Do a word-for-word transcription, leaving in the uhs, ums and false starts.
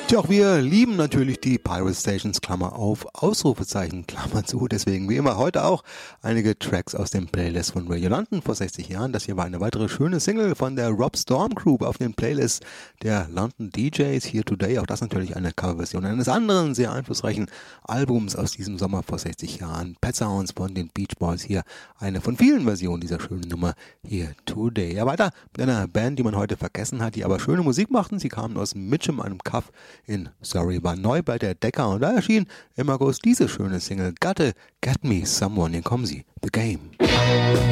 Tja, auch wir lieben natürlich die Pirate Stations, Klammer auf, Ausrufezeichen, Klammer zu. Deswegen wie immer heute auch einige Tracks aus dem Playlist von Radio London vor sechzig Jahren. Das hier war eine weitere schöne Single von der Rob Storm Group auf den Playlist der London D Js Here Today. Auch das natürlich eine Coverversion eines anderen sehr einflussreichen Albums aus diesem Sommer vor sechzig Jahren. Pet Sounds von den Beach Boys. Hier eine von vielen Versionen dieser schönen Nummer Here Today. Ja, weiter mit einer Band, die man heute vergessen hat, die aber schöne Musik machten. Sie kamen aus Mitcham, einem Kaff in Surrey, war neu bei der Decca und da erschien im August diese schöne Single Gotta Get Me Someone. Hier kommen sie, The Game.